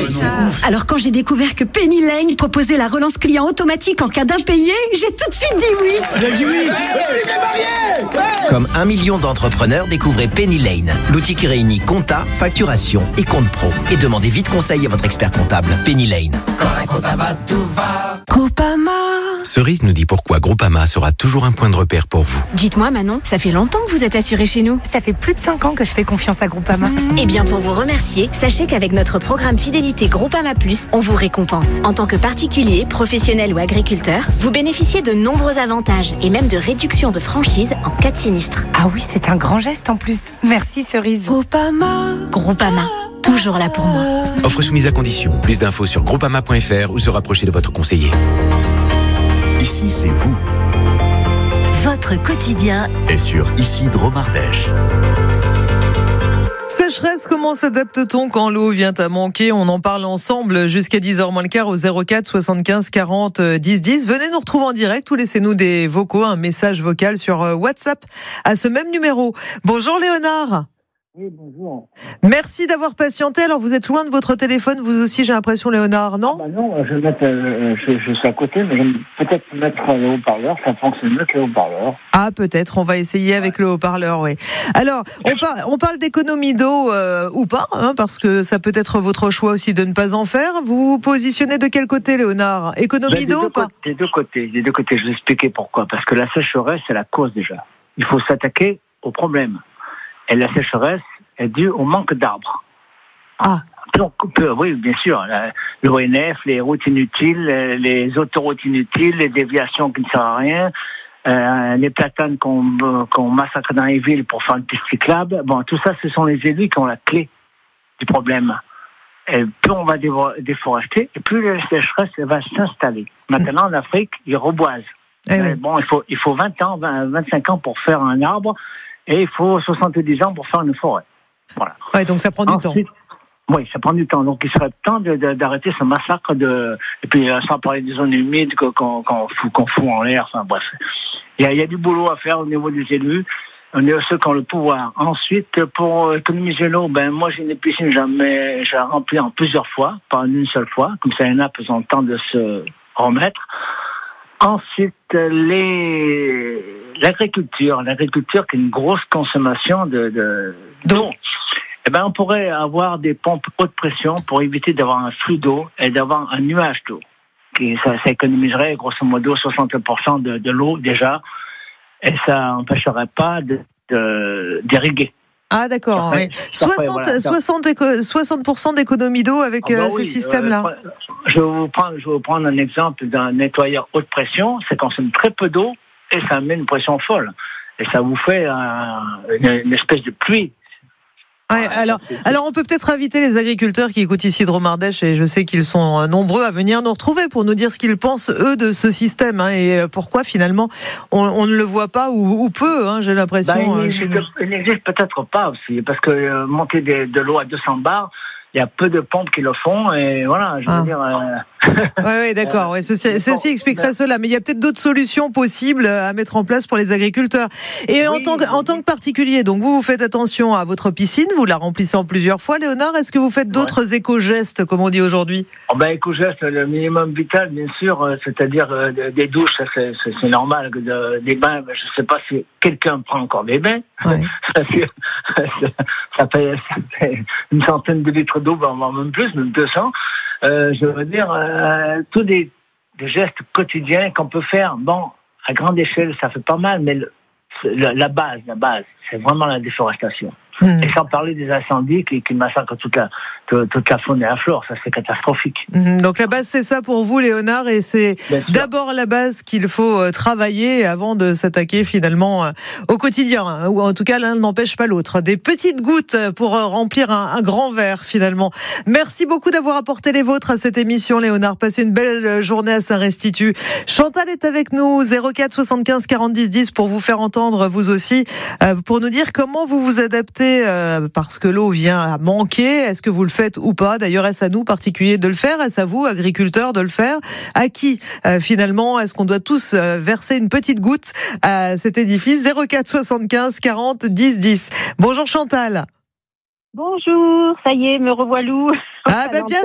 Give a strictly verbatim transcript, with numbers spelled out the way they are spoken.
Alors quand j'ai découvert que Penny Lane proposait la relance client automatique en cas d'impayé, j'ai tout de suite dit oui. J'ai dit oui. Comme un million d'entrepreneurs, découvrez Penny Lane, l'outil qui réunit compta, facturation et compte pro. Et demandez vite conseil à votre expert comptable. Penny Lane. Quand un compta va, tout va. Groupama. Cerise nous dit pourquoi Groupama sera toujours un point de repère pour vous. Dites-moi Manon, ça fait longtemps que vous êtes assurée chez nous. Ça fait plus de cinq ans que je fais confiance à Groupama. Eh bien pour vous remercier, sachez qu'avec notre programme Fidélité Groupama Plus, on vous récompense. En tant que particulier, professionnel ou agriculteur, vous bénéficiez de nombreux avantages et même de réductions de franchise en cas de sinistre. Ah oui, c'est un grand geste en plus. Merci Cerise. Groupama. Groupama. Toujours là pour moi. Offre soumise à condition. Plus d'infos sur groupama point f r ou se rapprocher de votre conseiller. Ici, c'est vous. Votre quotidien Et sur Ici Dromardèche. Sécheresse, comment s'adapte-t-on quand l'eau vient à manquer? On en parle ensemble jusqu'à dix heures moins le quart au zéro quatre soixante-quinze quarante dix dix. Venez nous retrouver en direct ou laissez-nous des vocaux, un message vocal sur WhatsApp à ce même numéro. Bonjour Léonard. Oui, bonjour. Merci d'avoir patienté. Alors vous êtes loin de votre téléphone, vous aussi j'ai l'impression Léonard, non? Ah bah non, je vais mettre, euh, je, je suis à côté, mais je vais peut-être mettre le haut-parleur, ça fonctionne mieux que le haut-parleur. Ah peut-être, on va essayer avec le haut-parleur, oui. Alors, on, par, on parle d'économie d'eau euh, ou pas, hein, parce que ça peut être votre choix aussi de ne pas en faire. Vous vous positionnez de quel côté Léonard? Économie ben, d'eau ou pas? Des deux côtés, des deux côtés, je vais expliquer pourquoi. Parce que la sécheresse, c'est la cause déjà. Il faut s'attaquer au problème. Et la sécheresse est due au manque d'arbres. Ah. Donc, oui, bien sûr, l'O N F, les routes inutiles, les autoroutes inutiles, les déviations qui ne servent à rien, euh, les platanes qu'on, qu'on massacre dans les villes pour faire une piste cyclable. Bon, tout ça, ce sont les élus qui ont la clé du problème. Et plus on va déforester, et plus la sécheresse va s'installer. Maintenant, en Afrique, ils reboisent. Eh oui. Bon, il faut, il faut vingt ans, vingt, vingt-cinq ans pour faire un arbre, et il faut soixante-dix ans pour faire une forêt. Voilà. Ouais, donc ça prend du Ensuite, temps. Oui, ça prend du temps. Donc il serait temps de, de, d'arrêter ce massacre de. Et puis sans parler des zones humides qu'on, qu'on, fout, qu'on fout en l'air. Enfin bref, il y a, il y a du boulot à faire au niveau des élus, on est ceux qui ont le pouvoir. Ensuite, pour économiser l'eau, ben moi j'ai une piscine, jamais, j'ai rempli en plusieurs fois, pas en une seule fois. Comme ça, il y en a qui ont le temps de se remettre. Ensuite, les l'agriculture, l'agriculture qui est une grosse consommation de, de d'eau. Eh ben, on pourrait avoir des pompes haute pression pour éviter d'avoir un flux d'eau et d'avoir un nuage d'eau. Qui, ça, ça économiserait grosso modo soixante pour cent de, de l'eau déjà, et ça n'empêcherait pas de, de, d'irriguer. Ah d'accord, fait, oui. soixante, voilà, soixante, soixante pour cent d'économie d'eau avec ah bah euh, oui, ces systèmes-là. Euh, je, vais vous prendre, je vais vous prendre un exemple d'un nettoyeur haute pression, ça consomme très peu d'eau et ça met une pression folle. Et ça vous fait un, une, une espèce de pluie. Ouais, alors, alors on peut peut-être inviter les agriculteurs qui écoutent ici Dromardèche, et je sais qu'ils sont nombreux à venir nous retrouver pour nous dire ce qu'ils pensent eux de ce système, hein, et pourquoi finalement on, on ne le voit pas ou, ou peu, hein, j'ai l'impression. Ben, il, chez nous. il n'existe peut-être pas aussi, parce que euh, monter de, de l'eau à deux cents bars, il y a peu de pompes qui le font, et voilà, je veux ah. dire... Euh... oui, ouais, d'accord, ouais, ceci, ceci expliquerait cela, mais il y a peut-être d'autres solutions possibles à mettre en place pour les agriculteurs. Et oui, en, tant que, en tant que particulier, donc vous, vous faites attention à votre piscine, vous la remplissez en plusieurs fois, Léonard, est-ce que vous faites d'autres ouais. éco-gestes, comme on dit aujourd'hui? Oh ben, éco-gestes, le minimum vital, bien sûr, c'est-à-dire euh, des douches, c'est, c'est, c'est normal, de, des bains, je ne sais pas si quelqu'un prend encore des bains, ouais. ça, fait, ça, fait, ça fait une centaine de litres d'eau, voire même plus, même deux cents. Euh, je veux dire, euh, tous des, des gestes quotidiens qu'on peut faire. Bon, à grande échelle, ça fait pas mal, mais le, le, la base, la base, c'est vraiment la déforestation. Mmh. Et sans parler des incendies qui, qui massacrent toute la, toute, toute la faune et la flore, ça c'est catastrophique. Mmh. Donc la base c'est ça pour vous Léonard, et c'est d'abord la base qu'il faut travailler avant de s'attaquer finalement au quotidien, ou en tout cas l'un n'empêche pas l'autre. Des petites gouttes pour remplir un, un grand verre finalement. Merci beaucoup d'avoir apporté les vôtres à cette émission Léonard, passez une belle journée à Saint-Restitut. Chantal est avec nous, zéro quatre soixante-quinze quarante dix dix pour vous faire entendre vous aussi, pour nous dire comment vous vous adaptez parce que l'eau vient à manquer. Est-ce que vous le faites ou pas? D'ailleurs, est-ce à nous, particuliers, de le faire? Est-ce à vous, agriculteurs, de le faire? À qui, euh, finalement, est-ce qu'on doit tous euh, verser une petite goutte à cet édifice? Zéro quatre soixante-quinze quarante dix dix. Bonjour Chantal. Bonjour, ça y est, me revoilou. Ah ben bien